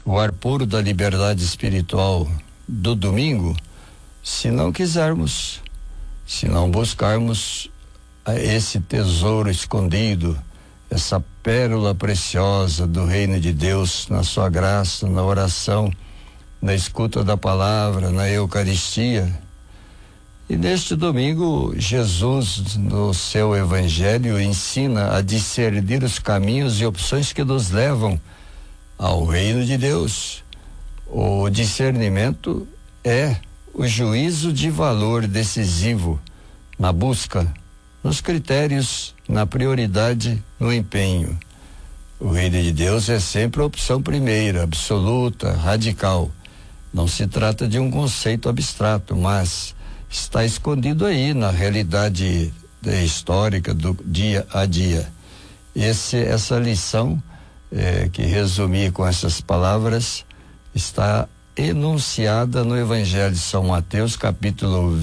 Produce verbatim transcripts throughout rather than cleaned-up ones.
o ar puro da liberdade espiritual do domingo, se não quisermos, se não buscarmos esse tesouro escondido, essa pérola preciosa do reino de Deus, na sua graça, na oração, na escuta da palavra, na Eucaristia. E neste domingo, Jesus, no seu evangelho, ensina a discernir os caminhos e opções que nos levam ao reino de Deus. O discernimento é o juízo de valor decisivo na busca, nos critérios, na prioridade, no empenho. O reino de Deus é sempre a opção primeira, absoluta, radical. Não se trata de um conceito abstrato, mas está escondido aí na realidade histórica do dia a dia. Esse, essa lição, eh, que resumi com essas palavras, está enunciada no Evangelho de São Mateus, capítulo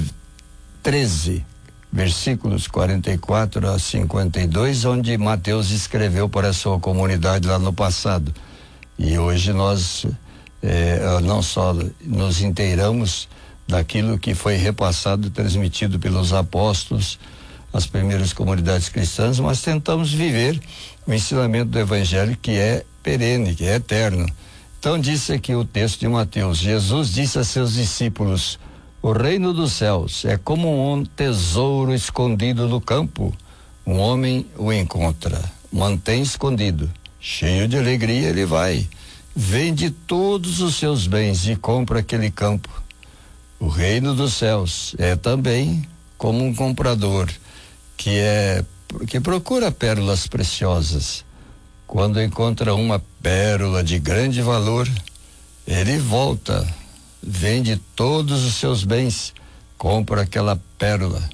treze, versículos quarenta e quatro a cinquenta e dois, onde Mateus escreveu para a sua comunidade lá no passado. E hoje nós eh, não só nos inteiramos daquilo que foi repassado e transmitido pelos apóstolos, as primeiras comunidades cristãs, mas tentamos viver o ensinamento do Evangelho, que é perene, que é eterno. Então disse aqui o texto de Mateus: Jesus disse a seus discípulos: o reino dos céus é como um tesouro escondido no campo. Um homem o encontra, mantém escondido. Cheio de alegria ele vai, vende todos os seus bens e compra aquele campo. O reino dos céus é também como um comprador que é que procura pérolas preciosas. Quando encontra uma pérola de grande valor, ele volta, vende todos os seus bens, compra aquela pérola.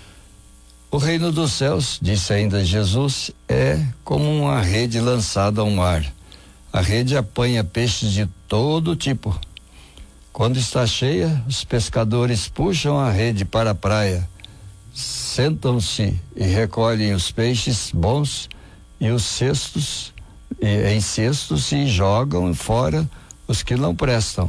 O reino dos céus, disse ainda Jesus, é como uma rede lançada ao mar. A rede apanha peixes de todo tipo. Quando está cheia, os pescadores puxam a rede para a praia, sentam-se e recolhem os peixes bons e os cestos, e, em cestos, e jogam fora os que não prestam.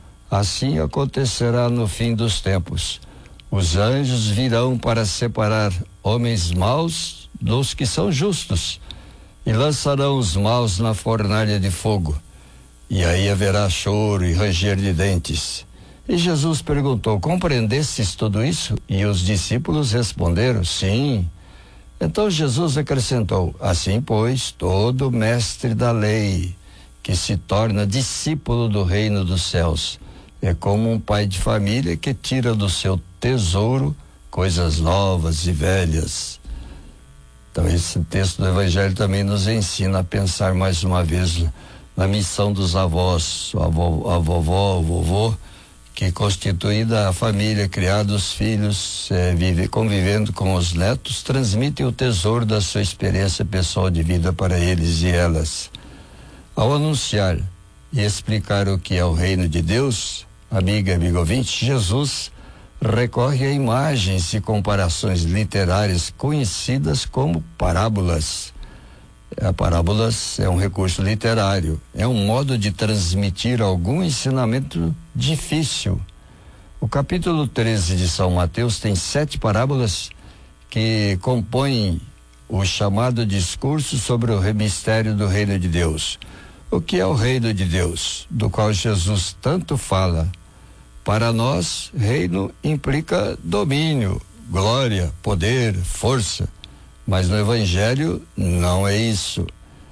Assim acontecerá no fim dos tempos. Os anjos virão para separar homens maus dos que são justos e lançarão os maus na fornalha de fogo. E aí haverá choro e ranger de dentes. E Jesus perguntou: compreendestes tudo isso? E os discípulos responderam: sim. Então Jesus acrescentou: assim, pois, todo mestre da lei que se torna discípulo do reino dos céus é como um pai de família que tira do seu tesouro coisas novas e velhas. Então esse texto do Evangelho também nos ensina a pensar mais uma vez na missão dos avós, a, vo, a vovó, o vovô, que constituída a família, criados filhos, eh, vive, convivendo com os netos, transmitem o tesouro da sua experiência pessoal de vida para eles e elas. Ao anunciar e explicar o que é o reino de Deus, amiga e amigo ouvinte, Jesus recorre a imagens e comparações literárias conhecidas como parábolas. A parábolas é um recurso literário, é um modo de transmitir algum ensinamento difícil. O capítulo treze de São Mateus tem sete parábolas que compõem o chamado discurso sobre o mistério do reino de Deus. O que é o reino de Deus, do qual Jesus tanto fala? Para nós, reino implica domínio, glória, poder, força. Mas no Evangelho não é isso.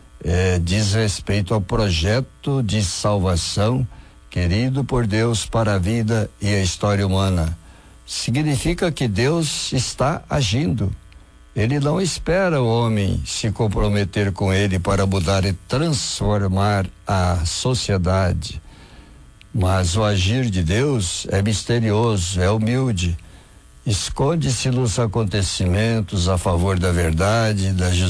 É, diz respeito ao projeto de salvação querido por Deus para a vida e a história humana. Significa que Deus está agindo. Ele não espera o homem se comprometer com ele para mudar e transformar a sociedade. Mas o agir de Deus é misterioso, é humilde. Esconde-se nos acontecimentos a favor da verdade, da justiça.